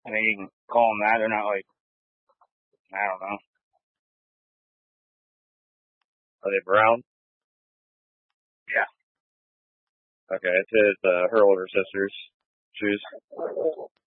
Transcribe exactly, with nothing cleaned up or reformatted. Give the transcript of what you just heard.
I think you can call them that. They're not like, I don't know. Are they brown? Yeah. Okay, it says uh, her older sister's shoes.